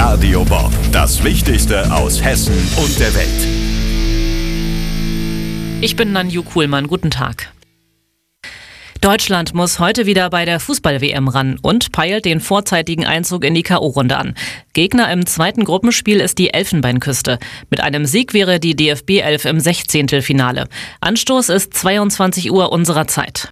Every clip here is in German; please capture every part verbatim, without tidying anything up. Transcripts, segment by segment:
Radio Bob, das Wichtigste aus Hessen und der Welt. Ich bin Nanju Kuhlmann, guten Tag. Deutschland muss heute wieder bei der Fußball-W M ran und peilt den vorzeitigen Einzug in die K O-Runde an. Gegner im zweiten Gruppenspiel ist die Elfenbeinküste. Mit einem Sieg wäre die D F B elf im Sechzehntelfinale. Anstoß ist zweiundzwanzig Uhr unserer Zeit.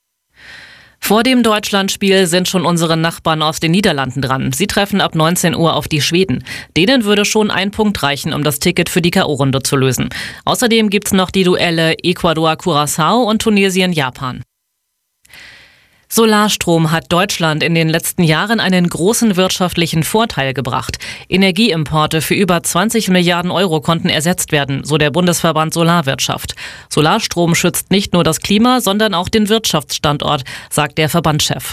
Vor dem Deutschlandspiel sind schon unsere Nachbarn aus den Niederlanden dran. Sie treffen ab neunzehn Uhr auf die Schweden. Denen würde schon ein Punkt reichen, um das Ticket für die K O-Runde zu lösen. Außerdem gibt's noch die Duelle Ecuador-Curaçao und Tunesien-Japan. Solarstrom hat Deutschland in den letzten Jahren einen großen wirtschaftlichen Vorteil gebracht. Energieimporte für über zwanzig Milliarden Euro konnten ersetzt werden, so der Bundesverband Solarwirtschaft. Solarstrom schützt nicht nur das Klima, sondern auch den Wirtschaftsstandort, sagt der Verbandschef.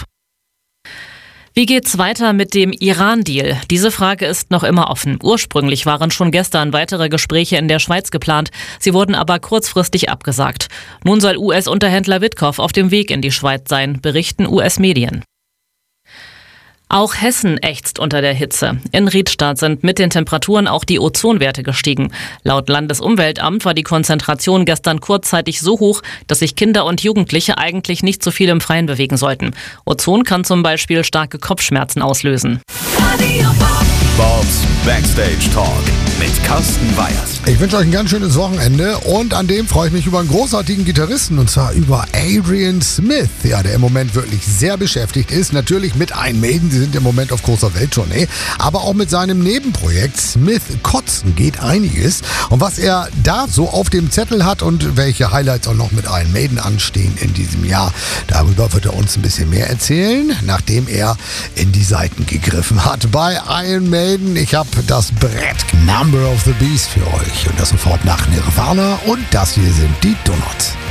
Wie geht's weiter mit dem Iran-Deal? Diese Frage ist noch immer offen. Ursprünglich waren schon gestern weitere Gespräche in der Schweiz geplant. Sie wurden aber kurzfristig abgesagt. Nun soll U S-Unterhändler Witkow auf dem Weg in die Schweiz sein, berichten U S-Medien. Auch Hessen ächzt unter der Hitze. In Riedstadt sind mit den Temperaturen auch die Ozonwerte gestiegen. Laut Landesumweltamt war die Konzentration gestern kurzzeitig so hoch, dass sich Kinder und Jugendliche eigentlich nicht so viel im Freien bewegen sollten. Ozon kann zum Beispiel starke Kopfschmerzen auslösen. Bobs Backstage Talk mit Carsten Weyers. Ich wünsche euch ein ganz schönes Wochenende und an dem freue ich mich über einen großartigen Gitarristen und zwar über Adrian Smith, ja, der im Moment wirklich sehr beschäftigt ist. Natürlich mit Iron Maiden, sie sind im Moment auf großer Welttournee, aber auch mit seinem Nebenprojekt Smith Kotzen geht einiges. Und was er da so auf dem Zettel hat und welche Highlights auch noch mit Iron Maiden anstehen in diesem Jahr, darüber wird er uns ein bisschen mehr erzählen, nachdem er in die Seiten gegriffen hat bei Iron Maiden. Ich habe das Brett Number of the Beast für euch und das sofort nach Nirvana und das hier sind die Donuts.